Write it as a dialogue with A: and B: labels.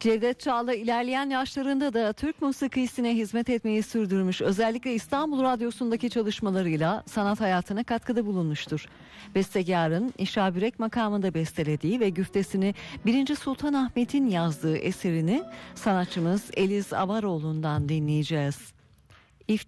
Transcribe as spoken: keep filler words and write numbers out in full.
A: Cevdet Çağla ilerleyen yaşlarında da Türk musikisine hizmet etmeyi sürdürmüş. Özellikle İstanbul Radyosu'ndaki çalışmalarıyla sanat hayatına katkıda bulunmuştur. Bestekarın İşabürek makamında bestelediği ve güftesini birinci. Sultanahmet'in yazdığı eserini sanatçımız Eliz Avaroğlu'ndan dinleyeceğiz.